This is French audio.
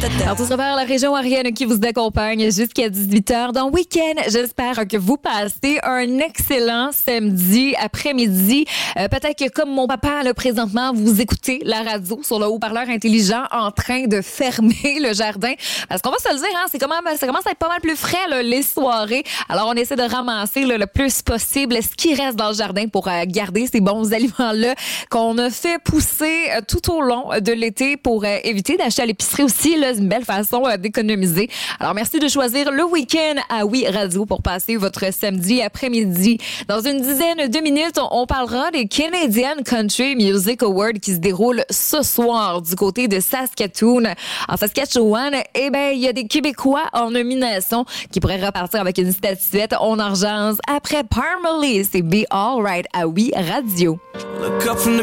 Alors, tout ça vers la région Ariane qui vous accompagne jusqu'à 18h dans Week-end. J'espère que vous passez un excellent samedi après-midi. Peut-être que comme mon papa, là, présentement, vous écoutez la radio sur le haut-parleur intelligent en train de fermer le jardin. Parce qu'on va se le dire, hein, ça commence à être pas mal plus frais là, les soirées. Alors, on essaie de ramasser là, le plus possible ce qui reste dans le jardin pour garder ces bons aliments-là qu'on a fait pousser tout au long de l'été pour éviter d'acheter à l'épicerie aussi. Là, c'est une belle façon d'économiser. Alors, merci de choisir le week-end à Oui Radio pour passer votre samedi après-midi. Dans une dizaine de minutes, on parlera des Canadian Country Music Awards qui se déroulent ce soir du côté de Saskatoon. En Saskatchewan, eh ben, il y a des Québécois en nomination qui pourraient repartir avec une statuette. On en jase après Parmalee. C'est Be All Right à Oui Radio.